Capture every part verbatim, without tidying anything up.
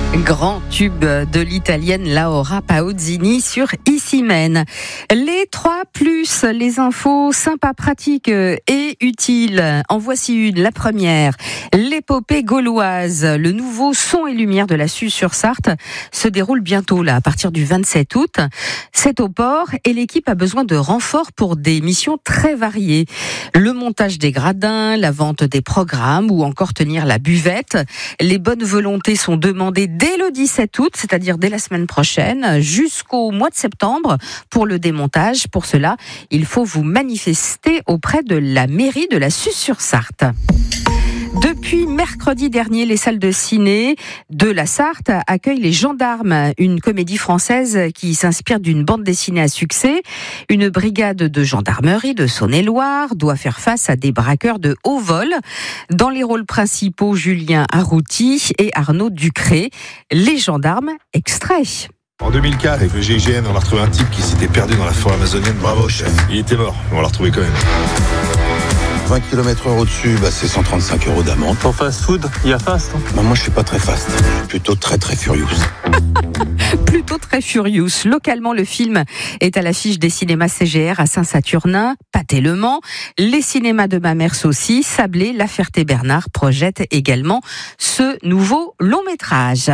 Grand tube de l'italienne Laura Pausini sur Issymène. Les trois plus, les infos sympas, pratiques et utiles. En voici une, la première. L'épopée gauloise, le nouveau son et lumière de la Suze-sur-Sarthe se déroule bientôt là, à partir du vingt-sept août. C'est au port et l'équipe a besoin de renforts pour des missions très variées. Le montage des gradins, la vente des programmes ou encore tenir la buvette. Les bonnes volontés sont demandées dès le dix-sept août, c'est-à-dire dès la semaine prochaine, jusqu'au mois de septembre pour le démontage. Pour cela, il faut vous manifester auprès de la mairie de la Suze-sur-Sarthe. Depuis mercredi dernier, les salles de ciné de la Sarthe accueillent Les Gendarmes, une comédie française qui s'inspire d'une bande dessinée à succès. Une brigade de gendarmerie de Saône-et-Loire doit faire face à des braqueurs de haut vol. Dans les rôles principaux, Julien Arrouti et Arnaud Ducré. Les Gendarmes, extrait. En deux mille quatre, avec le G I G N, on a retrouvé un type qui s'était perdu dans la forêt amazonienne. Bravo, chef. Il était mort, mais on l'a retrouvé quand même. vingt kilomètres heure au-dessus, bah c'est cent trente-cinq euros d'amende. Pour fast food, il y a fast. Hein bah moi, je suis pas très fast. Je suis plutôt très très furious. Plutôt très furious. Localement, le film est à l'affiche des cinémas C G R à Saint-Saturnin, Pathé-Le Mans. Les cinémas de Mamers aussi, Sablé, La Ferté-Bernard projettent également ce nouveau long métrage.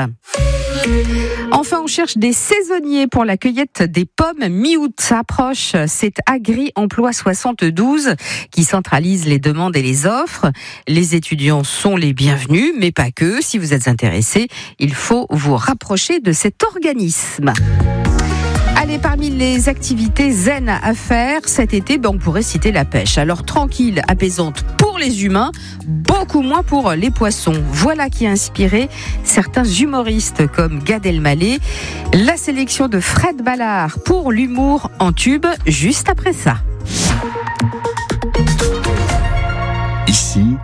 Enfin, on cherche des saisonniers pour la cueillette des pommes. Mi-août s'approche. C'est Agri Emploi soixante-douze qui centralise les demandes et les offres. Les étudiants sont les bienvenus, mais pas que. Si vous êtes intéressés, il faut vous rapprocher de cet organisme. Allez, parmi les activités zen à faire cet été, ben on pourrait citer la pêche. Alors tranquille, apaisante pour les humains, beaucoup moins pour les poissons. Voilà qui a inspiré certains humoristes comme Gad Elmaleh. La sélection de Fred Ballard pour l'humour en tube, juste après ça.